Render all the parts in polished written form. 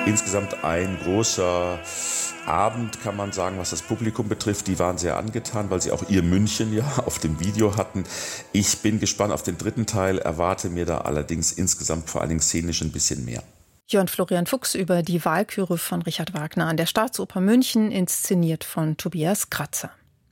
insgesamt ein großer Abend, kann man sagen, was das Publikum betrifft. Die waren sehr angetan, weil sie auch ihr München ja auf dem Video hatten. Ich bin gespannt auf den dritten Teil, erwarte mir da allerdings insgesamt vor allen Dingen szenisch ein bisschen mehr. Jörn Florian Fuchs über die Walküre von Richard Wagner an der Staatsoper München, inszeniert von Tobias Kratzer.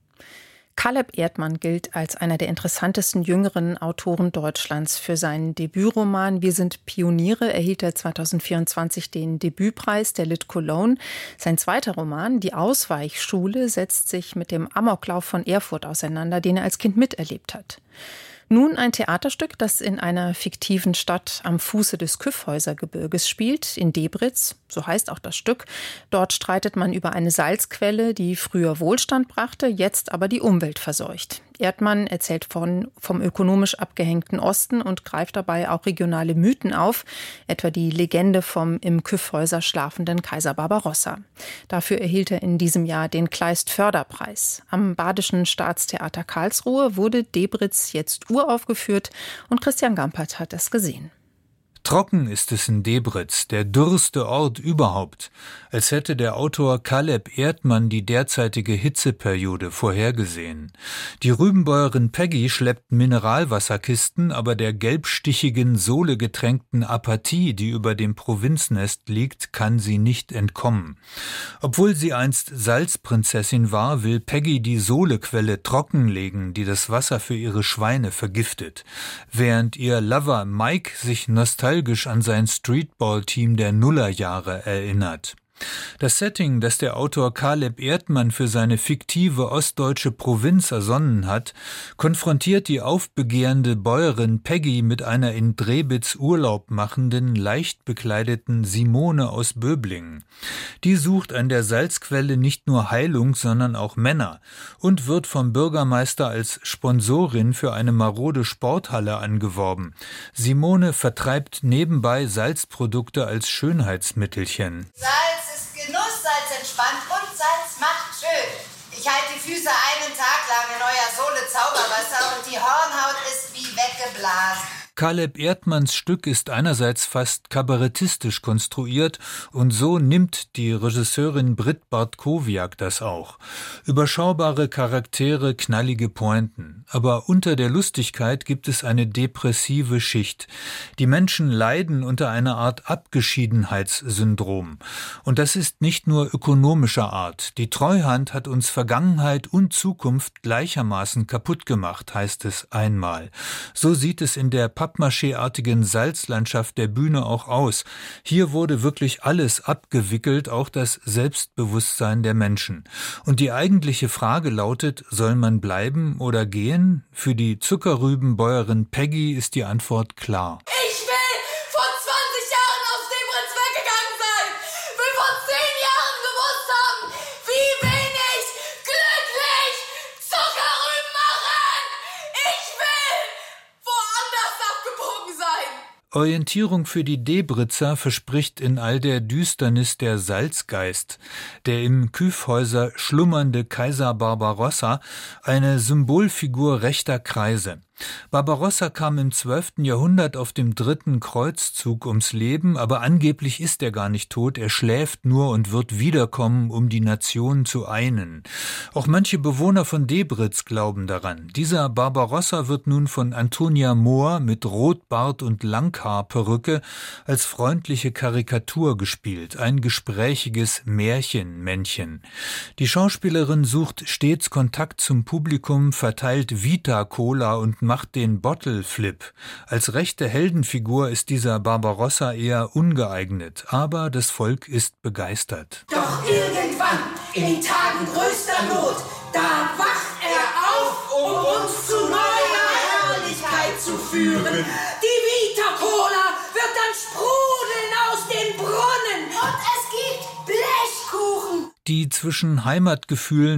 Caleb Erdmann gilt als einer der interessantesten jüngeren Autoren Deutschlands. Für seinen Debütroman Wir sind Pioniere erhielt er 2024 den Debütpreis der Lit Cologne. Sein zweiter Roman, Die Ausweichschule, setzt sich mit dem Amoklauf von Erfurt auseinander, den er als Kind miterlebt hat. Nun ein Theaterstück, das in einer fiktiven Stadt am Fuße des Kyffhäusergebirges spielt, in Debritz, so heißt auch das Stück. Dort streitet man über eine Salzquelle, die früher Wohlstand brachte, jetzt aber die Umwelt verseucht. Erdmann erzählt vom ökonomisch abgehängten Osten und greift dabei auch regionale Mythen auf, etwa die Legende vom im Kyffhäuser schlafenden Kaiser Barbarossa. Dafür erhielt er in diesem Jahr den Kleist-Förderpreis. Am Badischen Staatstheater Karlsruhe wurde Debritz jetzt uraufgeführt und Christian Gampert hat es gesehen. Trocken ist es in Debritz, der dürrste Ort überhaupt, als hätte der Autor Caleb Erdmann die derzeitige Hitzeperiode vorhergesehen. Die Rübenbäuerin Peggy schleppt Mineralwasserkisten, aber der gelbstichigen, sohlegetränkten Apathie, die über dem Provinznest liegt, kann sie nicht entkommen. Obwohl sie einst Salzprinzessin war, will Peggy die Sohlequelle trockenlegen, die das Wasser für ihre Schweine vergiftet. Während ihr Lover Mike sich nostalgisch an sein Streetball-Team der Nullerjahre erinnert. Das Setting, das der Autor Caleb Erdmann für seine fiktive ostdeutsche Provinz ersonnen hat, konfrontiert die aufbegehrende Bäuerin Peggy mit einer in Drebitz Urlaub machenden, leicht bekleideten Simone aus Böblingen. Die sucht an der Salzquelle nicht nur Heilung, sondern auch Männer und wird vom Bürgermeister als Sponsorin für eine marode Sporthalle angeworben. Simone vertreibt nebenbei Salzprodukte als Schönheitsmittelchen. Genuss, Salz entspannt und Salz macht schön. Ich halte die Füße einen Tag lang in euer Sohle Zauberwasser und die Hornhaut ist wie weggeblasen. Caleb Erdmanns Stück ist einerseits fast kabarettistisch konstruiert und so nimmt die Regisseurin Britt Bartkowiak das auch. Überschaubare Charaktere, knallige Pointen. Aber unter der Lustigkeit gibt es eine depressive Schicht. Die Menschen leiden unter einer Art Abgeschiedenheitssyndrom. Und das ist nicht nur ökonomischer Art. Die Treuhand hat uns Vergangenheit und Zukunft gleichermaßen kaputt gemacht, heißt es einmal. So sieht es in der Pappmaché-artigen Salzlandschaft der Bühne auch aus. Hier wurde wirklich alles abgewickelt, auch das Selbstbewusstsein der Menschen. Und die eigentliche Frage lautet, soll man bleiben oder gehen? Für die Zuckerrübenbäuerin Peggy ist die Antwort klar. Ich will vor 20 Jahren aus Debritz weggegangen sein. Will vor 10 Jahren gewusst haben, wie wenig glücklich Zuckerrüben machen. Ich will woanders abgebogen sein. Orientierung für die Debritzer verspricht in all der Düsternis der Salzgeist, der im Kyffhäuser schlummernde Kaiser Barbarossa, eine Symbolfigur rechter Kreise. Barbarossa kam im 12. Jahrhundert auf dem 3. Kreuzzug ums Leben, aber angeblich ist er gar nicht tot, er schläft nur und wird wiederkommen, um die Nation zu einen. Auch manche Bewohner von Debritz glauben daran. Dieser Barbarossa wird nun von Antonia Mohr mit Rotbart und Langhaarperücke als freundliche Karikatur gespielt, ein gesprächiges Märchenmännchen. Die Schauspielerin sucht stets Kontakt zum Publikum, verteilt Vita-Cola und macht den Bottle-Flip. Als rechte Heldenfigur ist dieser Barbarossa eher ungeeignet, aber das Volk ist begeistert. Doch irgendwann, in den Tagen größter Not, da wacht er auf, um uns zu neuer Herrlichkeit zu führen. Die Vita-Cola wird dann sprudeln aus den Brunnen und es gibt Blechkuchen. Die zwischen Heimatgefühlen